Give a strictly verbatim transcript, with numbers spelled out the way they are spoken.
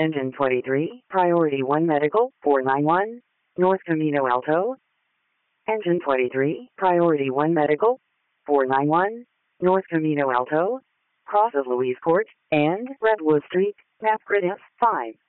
Engine twenty-three, Priority one Medical, four nine one, North Camino Alto. Engine twenty-three, Priority one Medical, four nine one, North Camino Alto, cross of Louise Court, and Redwood Street, map grid F five.